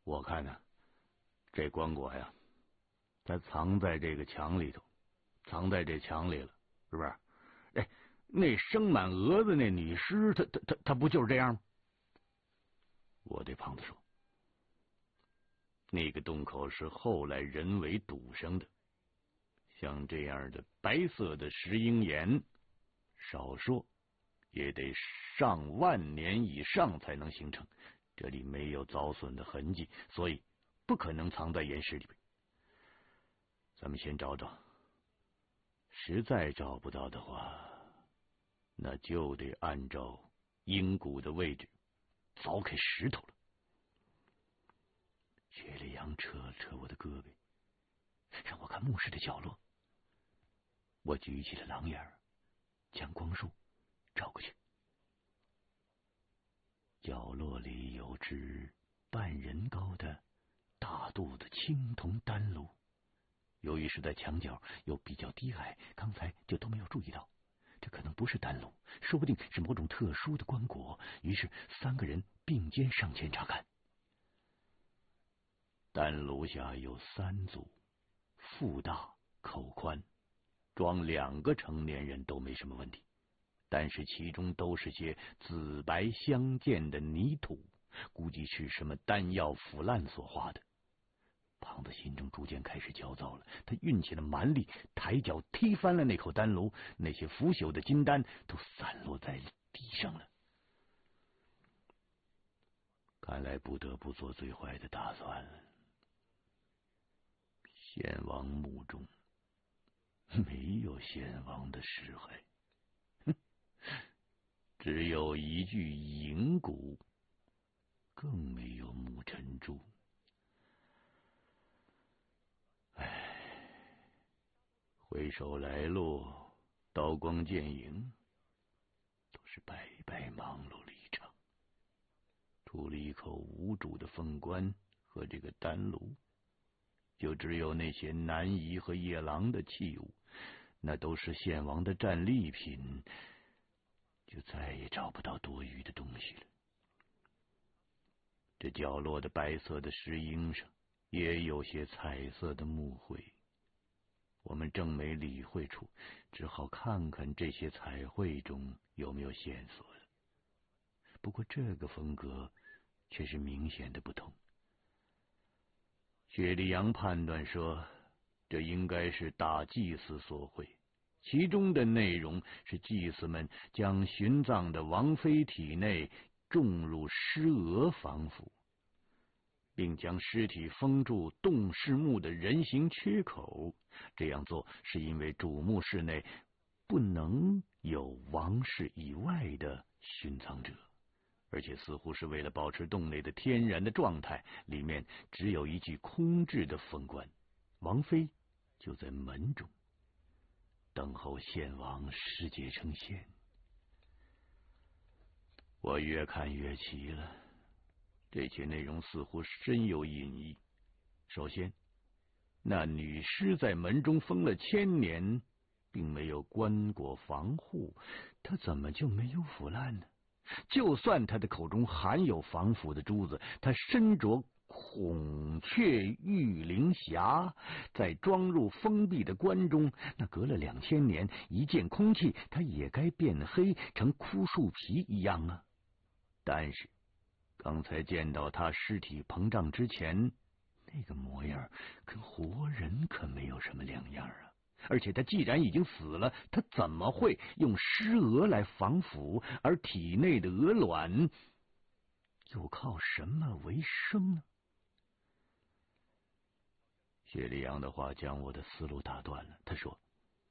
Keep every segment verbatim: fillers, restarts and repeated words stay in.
我看呢、啊，这棺椁呀，它藏在这个墙里头，藏在这墙里了，是不是？哎，那生满蛾子那女尸，她她她她不就是这样吗？我对胖子说，那个洞口是后来人为堵上的，像这样的白色的石英岩，少说也得上万年以上才能形成。这里没有凿损的痕迹，所以不可能藏在岩石里边。咱们先找找，实在找不到的话，那就得按照阴骨的位置凿开石头了。薛立阳扯了扯我的胳膊，让我看墓室的角落。我举起了狼眼，将光束照过去。角落里有只半人高的大肚子青铜丹炉，由于是在墙角又比较低矮，刚才就都没有注意到。这可能不是丹炉，说不定是某种特殊的棺椁。于是三个人并肩上前查看。丹炉下有三组，腹大口宽，装两个成年人都没什么问题。但是其中都是些紫白相间的泥土，估计是什么丹药腐烂所化的。胖子心中逐渐开始焦躁了，他运起了蛮力，抬脚踢翻了那口丹炉，那些腐朽的金丹都散落在地上了。看来不得不做最坏的打算了。献王墓中没有献王的尸骸，只有一具银骨，更没有木尘珠。唉，回首来路，刀光剑影，都是白白忙碌了一场。除了一口无主的凤棺和这个丹炉，就只有那些南夷和夜郎的器物，那都是献王的战利品，就再也找不到多余的东西了。这角落的白色的石英上也有些彩色的木绘，我们正没理会处，只好看看这些彩绘中有没有线索了。不过这个风格却是明显的不同。薛立阳判断说，这应该是大祭司所绘，其中的内容是祭司们将殉葬的王妃体内种入尸蛾防腐，并将尸体封住洞室墓的人形缺口。这样做是因为主墓室内不能有王室以外的殉葬者，而且似乎是为了保持洞内的天然的状态，里面只有一具空置的封棺，王妃就在门中等候献王尸节成仙。我越看越奇了，这些内容似乎深有隐意。首先，那女尸在门中封了千年，并没有棺椁防护，她怎么就没有腐烂呢？就算她的口中含有防腐的珠子，她身着孔雀玉灵匣，在装入封闭的棺中，那隔了两千年，一见空气，它也该变黑成枯树皮一样啊。但是刚才见到他尸体膨胀之前，那个模样跟活人可没有什么两样啊。而且他既然已经死了，他怎么会用尸蛾来防腐，而体内的鹅卵又靠什么为生呢？薛立阳的话将我的思路打断了。他说，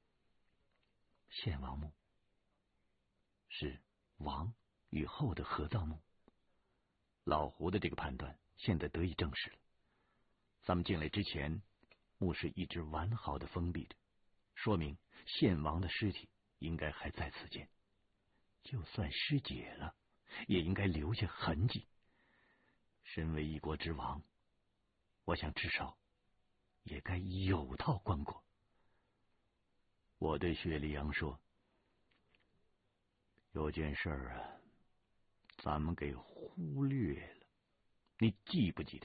献王墓是王与后的合葬墓，老胡的这个判断现在得以证实了。咱们进来之前，墓室一直完好的封闭着，说明献王的尸体应该还在此间。就算尸解了，也应该留下痕迹。身为一国之王，我想至少也该有套棺椁。我对薛立阳说，有件事啊，咱们给忽略了。你记不记得